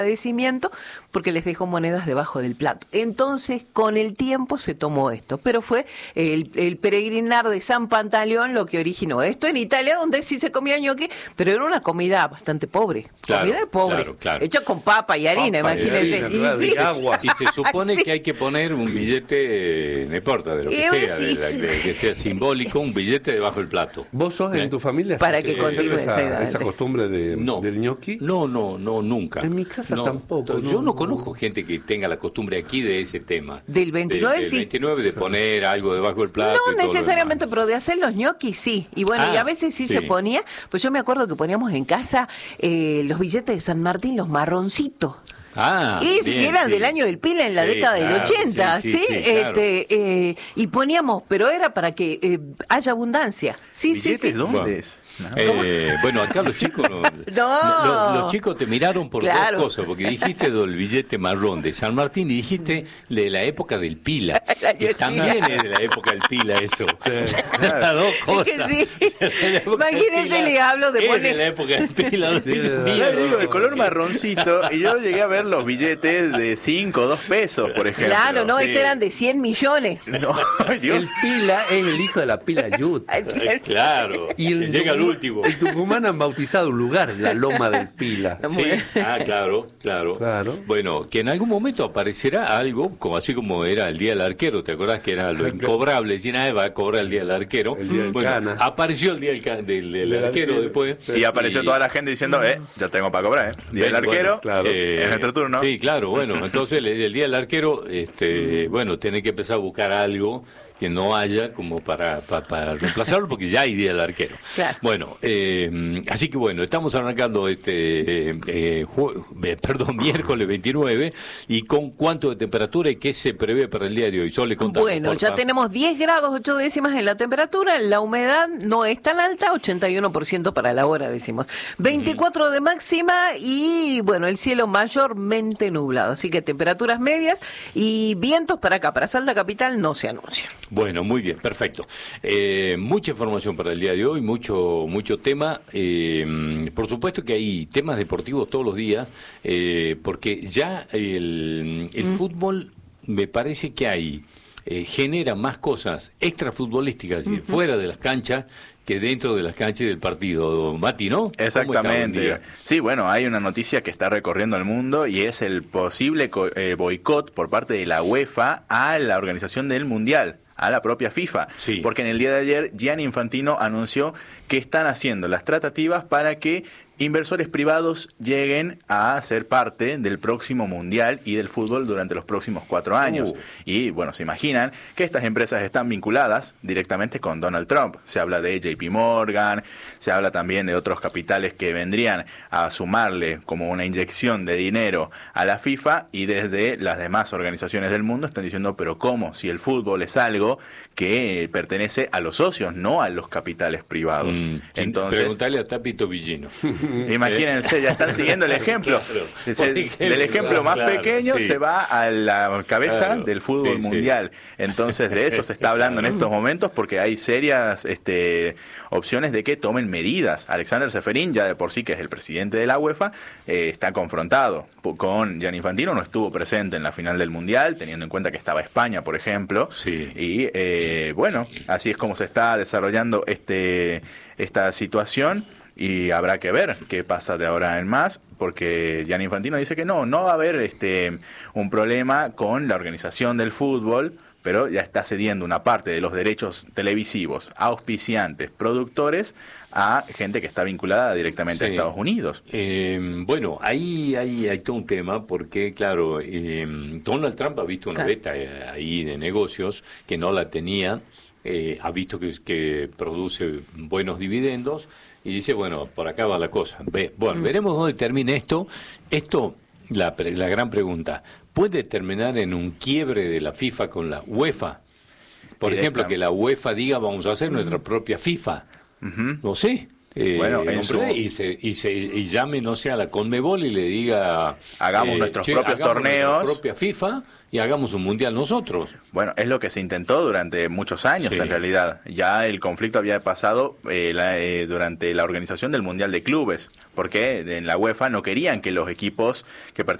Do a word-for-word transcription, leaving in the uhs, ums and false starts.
agradecimiento porque les dejó monedas debajo del plato. Entonces, con el tiempo se tomó esto, pero fue el, el peregrinar de San Pantaleón lo que originó esto en Italia, donde sí se comía ñoqui, pero era una comida bastante pobre, claro, comida pobre, claro, claro. hecha con papa y harina, Papa imagínense. y, harina, claro, y, sí. y agua. Y se supone sí. que hay que poner un billete, eh, no importa, de lo que y sea, sí, de la, sí. de, que sea simbólico, un billete debajo del plato. ¿Vos sos ¿Eh? en tu familia? Para que eh, continúe esa, esa costumbre de, no, del ñoqui? No, no, no, nunca. En mi casa no, tampoco. Yo no, no conozco gente que tenga la costumbre aquí de ese tema. Del veintinueve, de, del sí. veintinueve de poner algo debajo del plato. No necesariamente, pero de hacer los ñoquis sí. Y bueno, ah, y a veces sí, sí se ponía, pues yo me acuerdo que poníamos en casa eh, los billetes de San Martín, los marroncitos. Ah, y si bien, eran sí. del año del Pila en la Sí, década claro, del ochenta, sí, ¿sí? sí, sí, claro. este, eh, y poníamos, pero era para que eh, haya abundancia. Sí, sí, sí. ¿Dónde Bueno. es? No. Eh, bueno, acá los chicos no, No. Los, los chicos te miraron por Claro. dos cosas, porque dijiste del billete marrón de San Martín y dijiste de la época del Pila. El año Que del también Pila. es de la época del Pila eso. Sí, Las dos cosas. Es que sí. De la época del Imagínense, Pila. le hablo de Es poner- de la época del Pila. No Sí, digo, de- mierda. Yo digo de color marroncito y yo llegué a ver los billetes de cinco o dos pesos, por ejemplo. Claro, no, sí. es que eran de cien millones. No, ay, El Dios. Pila es el hijo de la Pila Yut. Eh, Claro, Y que el llega al Tucumán- último. En Tucumán han bautizado un lugar, la Loma del Pila. Sí, ah, claro, claro, Claro. Bueno, que en algún momento aparecerá algo, como así como era el Día del Arquero, ¿te acordás que era lo incobrable? Decían, ah, va a cobrar el Día del Arquero. El Día del bueno, Cana. apareció el Día del, ca- del, del Del arquero, arquero. después. Y apareció toda la gente diciendo, eh, ya tengo para cobrar, eh. Día del Bueno, arquero, claro. eh, es nuestro turno. Sí, claro, bueno, entonces el, el Día del Arquero, este, bueno, tiene que empezar a buscar algo que no haya como para, para, para reemplazarlo, porque ya hay Día del Arquero. Claro. Bueno, eh, así que bueno, estamos arrancando este, eh, eh, jue- eh, perdón, miércoles veintinueve, y con cuánto de temperatura y qué se prevé para el día de hoy. Sole, contame, Bueno, porfa. ya tenemos diez grados ocho décimas en la temperatura, la humedad no es tan alta, ochenta y uno por ciento para la hora, decimos. veinticuatro de máxima y, bueno, el cielo mayormente nublado. Así que temperaturas medias y vientos para acá, para Salta Capital, no se anuncian. Bueno, muy bien, perfecto. Eh, mucha información para el día de hoy, mucho mucho tema. Eh, por supuesto que hay temas deportivos todos los días, eh, porque ya el, el Mm. fútbol me parece que hay eh, genera más cosas extrafutbolísticas y fuera de las canchas que dentro de las canchas del partido. Mati, ¿no? ¿Cómo está? Buen Exactamente. día. Sí, bueno, hay una noticia que está recorriendo el mundo y es el posible co- eh, boicot por parte de la UEFA a la organización del Mundial, a la propia FIFA. Sí. Porque en el día de ayer Gianni Infantino anunció que están haciendo las tratativas para que inversores privados lleguen a ser parte del próximo Mundial y del fútbol durante los próximos cuatro años. Uh. Y bueno, se imaginan que estas empresas están vinculadas directamente con Donald Trump. Se habla de J P Morgan, se habla también de otros capitales que vendrían a sumarle como una inyección de dinero a la FIFA, y desde las demás organizaciones del mundo están diciendo, pero ¿cómo? Si el fútbol es algo que pertenece a los socios, no a los capitales privados. Mm, Entonces, preguntale a Tapito Villino. imagínense, ya están siguiendo el ejemplo. Claro. Se- Por ejemplo, del ejemplo más claro, pequeño sí. se va a la cabeza Claro, del fútbol sí, sí. mundial. Entonces de eso se está hablando en estos momentos, porque hay serias este, opciones de que tomen medidas. Alexander Seferin, ya de por sí que es el presidente de la UEFA, eh, está confrontado po- con Gianni Infantino. No estuvo presente en la final del mundial, teniendo en cuenta que estaba España, por ejemplo. Sí. Y eh, bueno, así es como se está desarrollando este esta situación. Y habrá que ver qué pasa de ahora en más, porque Gianni Infantino dice que no, no va a haber este un problema con la organización del fútbol, pero ya está cediendo una parte de los derechos televisivos, auspiciantes, productores, a gente que está vinculada directamente Sí. a Estados Unidos. Eh, bueno, ahí hay, hay todo un tema, porque claro, eh, Donald Trump ha visto una Claro. beta eh, ahí de negocios que no la tenía, eh, ha visto que, que produce buenos dividendos y dice, bueno, por acá va la cosa. Ve, bueno, Mm. veremos dónde termina esto. Esto, la, pre- la gran pregunta, ¿puede terminar en un quiebre de la FIFA con la UEFA? Por ejemplo, Directa. que la UEFA diga, vamos a hacer nuestra propia FIFA. Ujú. No sé. Eh, Bueno, en su- y, se, y, se, y llame, no sé, a la Conmebol y le diga... Hagamos nuestros propios hagamos torneos. nuestra propia FIFA y hagamos un mundial nosotros. Bueno, es lo que se intentó durante muchos años, Sí. en realidad. Ya el conflicto había pasado eh, la- eh, durante la organización del Mundial de Clubes, porque en la UEFA no querían que los equipos que pertenecían